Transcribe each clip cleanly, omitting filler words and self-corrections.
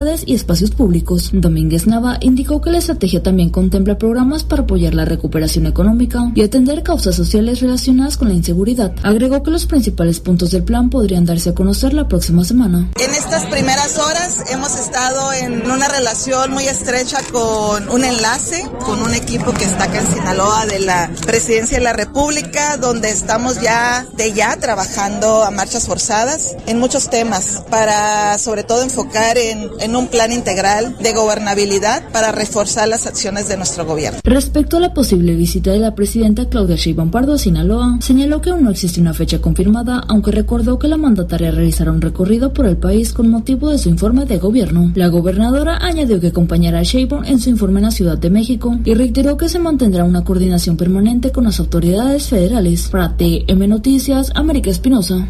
y espacios públicos. Domínguez Nava indicó que la estrategia también contempla programas para apoyar la recuperación económica y atender causas sociales relacionadas con la inseguridad. Agregó que los principales puntos del plan podrían darse a conocer la próxima semana. En estas primeras horas hemos estado en una relación muy estrecha con un enlace, con un equipo que está acá en Sinaloa de la Presidencia de la República, donde estamos ya trabajando a marchas forzadas en muchos temas para sobre todo enfocar en un plan integral de gobernabilidad para reforzar las acciones de nuestro gobierno. Respecto a la posible visita de la presidenta Claudia Sheinbaum Pardo a Sinaloa, señaló que aún no existe una fecha confirmada, aunque recordó que la mandataria realizará un recorrido por el país con motivo de su informe de gobierno. La gobernadora añadió que acompañará a Sheinbaum en su informe en la Ciudad de México y reiteró que se mantendrá una coordinación permanente con las autoridades federales. Para TM Noticias, América Espinosa.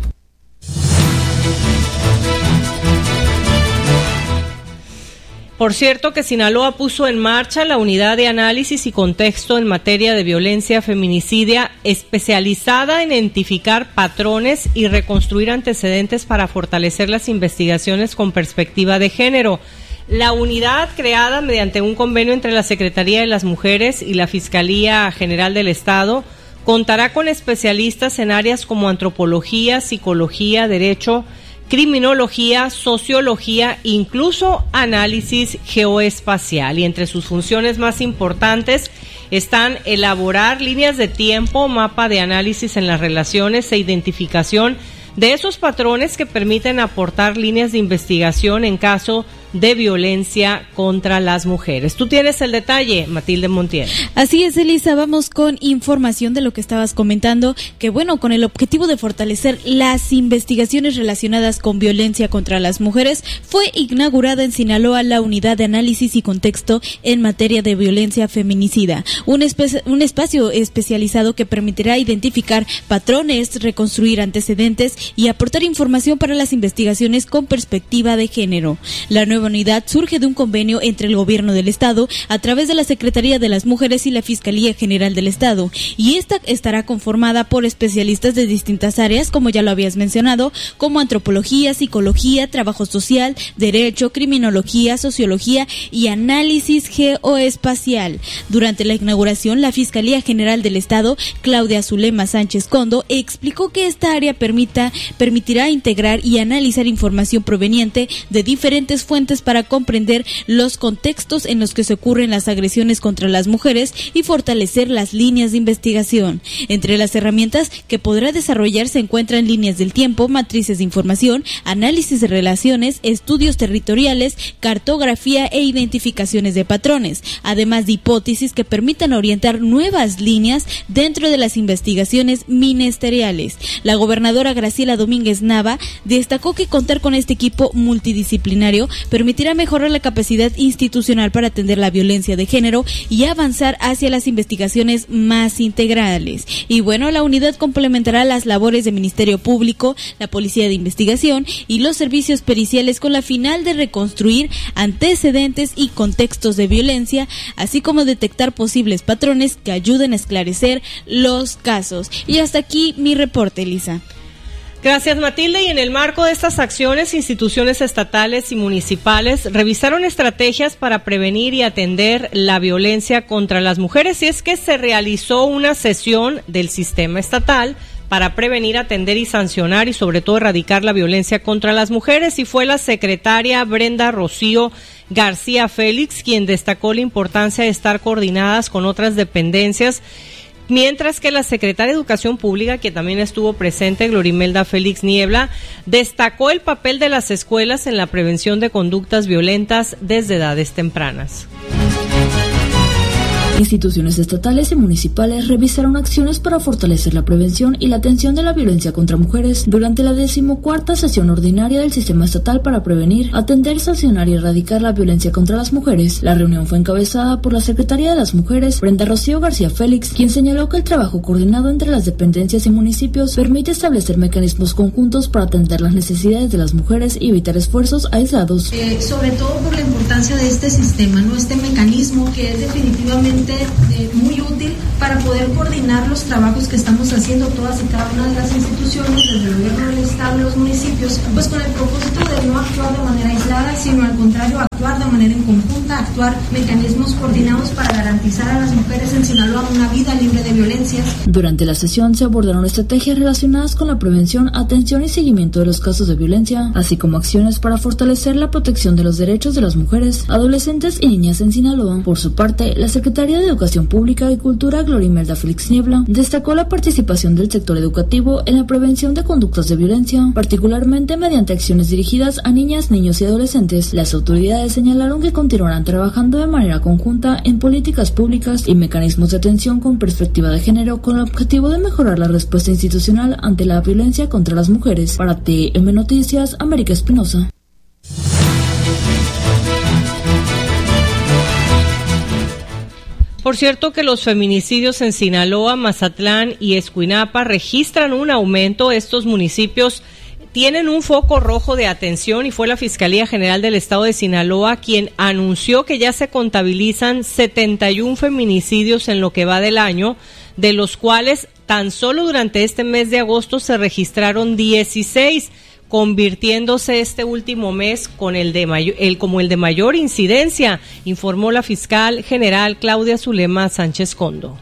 Por cierto que Sinaloa puso en marcha la unidad de análisis y contexto en materia de violencia feminicidia especializada en identificar patrones y reconstruir antecedentes para fortalecer las investigaciones con perspectiva de género. La unidad, creada mediante un convenio entre la Secretaría de las Mujeres y la Fiscalía General del Estado, contará con especialistas en áreas como antropología, psicología, derecho, criminología, sociología, incluso análisis geoespacial. Y entre sus funciones más importantes están elaborar líneas de tiempo, mapa de análisis en las relaciones e identificación de esos patrones que permiten aportar líneas de investigación en caso de violencia contra las mujeres. Tú tienes el detalle, Matilde Montiel. Así es, Elisa, vamos con información de lo que estabas comentando, que bueno, con el objetivo de fortalecer las investigaciones relacionadas con violencia contra las mujeres, fue inaugurada en Sinaloa la unidad de análisis y contexto en materia de violencia feminicida, un espacio especializado que permitirá identificar patrones, reconstruir antecedentes y aportar información para las investigaciones con perspectiva de género. La nueva unidad surge de un convenio entre el gobierno del estado a través de la Secretaría de las Mujeres y la Fiscalía General del Estado, y esta estará conformada por especialistas de distintas áreas, como ya lo habías mencionado, como antropología, psicología, trabajo social, derecho, criminología, sociología y análisis geoespacial. Durante la inauguración, la Fiscalía General del Estado, Claudia Zulema Sánchez Condo, explicó que esta área permitirá integrar y analizar información proveniente de diferentes fuentes para comprender los contextos en los que se ocurren las agresiones contra las mujeres y fortalecer las líneas de investigación. Entre las herramientas que podrá desarrollar se encuentran líneas del tiempo, matrices de información, análisis de relaciones, estudios territoriales, cartografía e identificaciones de patrones, además de hipótesis que permitan orientar nuevas líneas dentro de las investigaciones ministeriales. La gobernadora Graciela Domínguez Nava destacó que contar con este equipo multidisciplinario permitirá mejorar la capacidad institucional para atender la violencia de género y avanzar hacia las investigaciones más integrales. Y bueno, la unidad complementará las labores del Ministerio Público, la Policía de Investigación y los servicios periciales con la final de reconstruir antecedentes y contextos de violencia, así como detectar posibles patrones que ayuden a esclarecer los casos. Y hasta aquí mi reporte, Elisa. Gracias, Matilde. Y en el marco de estas acciones, instituciones estatales y municipales revisaron estrategias para prevenir y atender la violencia contra las mujeres. Y es que se realizó una sesión del sistema estatal para prevenir, atender y sancionar y sobre todo erradicar la violencia contra las mujeres. Y fue la secretaria Brenda Rocío García Félix quien destacó la importancia de estar coordinadas con otras dependencias, mientras que la secretaria de Educación Pública, que también estuvo presente, Glorimelda Félix Niebla, destacó el papel de las escuelas en la prevención de conductas violentas desde edades tempranas. Instituciones estatales y municipales revisaron acciones para fortalecer la prevención y la atención de la violencia contra mujeres durante la 14ª sesión ordinaria del Sistema Estatal para prevenir, atender, sancionar y erradicar la violencia contra las mujeres. La reunión fue encabezada por la Secretaría de las Mujeres, Brenda Rocío García Félix, quien señaló que el trabajo coordinado entre las dependencias y municipios permite establecer mecanismos conjuntos para atender las necesidades de las mujeres y evitar esfuerzos aislados. Sobre todo por la importancia de este sistema, ¿no? Este mecanismo que es definitivamente realmente muy útil para poder coordinar los trabajos que estamos haciendo todas y cada una de las instituciones, desde el gobierno del estado y los municipios, pues con el propósito de no actuar de manera aislada, sino al contrario, actuar de manera en conjunta, actuar mecanismos coordinados para garantizar a las mujeres en Sinaloa una vida libre de violencias. Durante la sesión se abordaron estrategias relacionadas con la prevención, atención y seguimiento de los casos de violencia, así como acciones para fortalecer la protección de los derechos de las mujeres, adolescentes y niñas en Sinaloa. Por su parte, la Secretaría de Educación Pública y Cultura, Gloria Imelda Félix Niebla, destacó la participación del sector educativo en la prevención de conductas de violencia, particularmente mediante acciones dirigidas a niñas, niños y adolescentes. Las autoridades señalaron que continuarán trabajando de manera conjunta en políticas públicas y mecanismos de atención con perspectiva de género con el objetivo de mejorar la respuesta institucional ante la violencia contra las mujeres. Para TM Noticias, América Espinosa. Por cierto que los feminicidios en Sinaloa, Mazatlán y Escuinapa registran un aumento. Estos municipios tienen un foco rojo de atención y fue la Fiscalía General del Estado de Sinaloa quien anunció que ya se contabilizan 71 feminicidios en lo que va del año, de los cuales tan solo durante este mes de agosto se registraron 16, convirtiéndose este último mes con como el de mayor incidencia, informó la fiscal general Claudia Zulema Sánchez Condo.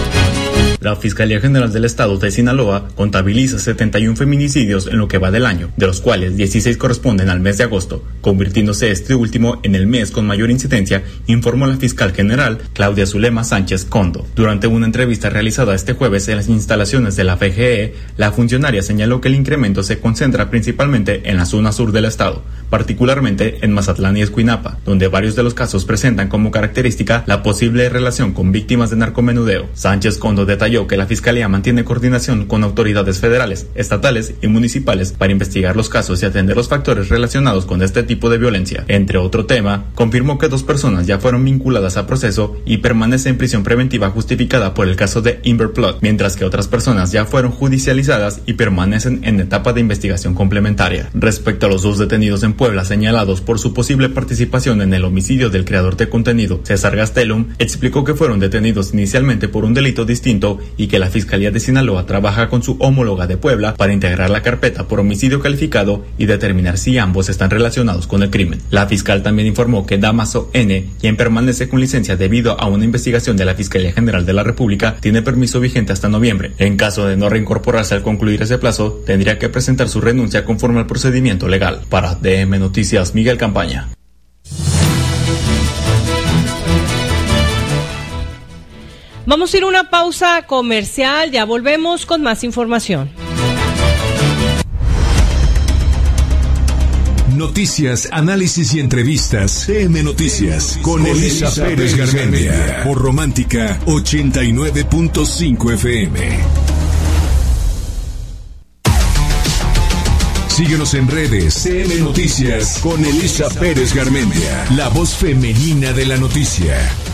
La Fiscalía General del Estado de Sinaloa contabiliza 71 feminicidios en lo que va del año, de los cuales 16 corresponden al mes de agosto, convirtiéndose este último en el mes con mayor incidencia, informó la fiscal general Claudia Zulema Sánchez Condo. Durante una entrevista realizada este jueves en las instalaciones de la FGE, la funcionaria señaló que el incremento se concentra principalmente en la zona sur del estado, particularmente en Mazatlán y Escuinapa, donde varios de los casos presentan como característica la posible relación con víctimas de narcomenudeo. Sánchez Condo detalló que la Fiscalía mantiene coordinación con autoridades federales, estatales y municipales para investigar los casos y atender los factores relacionados con este tipo de violencia. Entre otro tema, confirmó que 2 personas ya fueron vinculadas a proceso y permanecen en prisión preventiva justificada por el caso de Inverplot, mientras que otras personas ya fueron judicializadas y permanecen en etapa de investigación complementaria. Respecto a los 2 detenidos en Puebla señalados por su posible participación en el homicidio del creador de contenido, César Gastelum, explicó que fueron detenidos inicialmente por un delito distinto y que la Fiscalía de Sinaloa trabaja con su homóloga de Puebla para integrar la carpeta por homicidio calificado y determinar si ambos están relacionados con el crimen. La fiscal también informó que Damaso N., quien permanece con licencia debido a una investigación de la Fiscalía General de la República, tiene permiso vigente hasta noviembre. En caso de no reincorporarse al concluir ese plazo, tendría que presentar su renuncia conforme al procedimiento legal. Para DM Noticias, Miguel Campaña. Vamos a ir a una pausa comercial, ya volvemos con más información. Noticias, análisis y entrevistas. TM Noticias con Elisa Pérez Garmendia por Romántica 89.5 FM. Síguenos en redes. TM Noticias con Elisa Pérez Garmendia, la voz femenina de la noticia.